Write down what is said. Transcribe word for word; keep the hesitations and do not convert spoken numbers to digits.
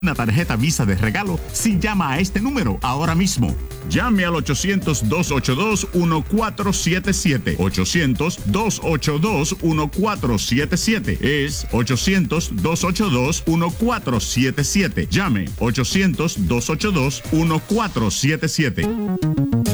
una tarjeta Visa de regalo si llama a este número ahora mismo. Llame al ochocientos, dos ocho dos, uno cuatro siete siete. ochocientos, dos ocho dos, uno cuatro siete siete. Es ochocientos, dos ocho dos, uno cuatro siete siete. Llame ochocientos, dos ocho dos, uno cuatro siete siete.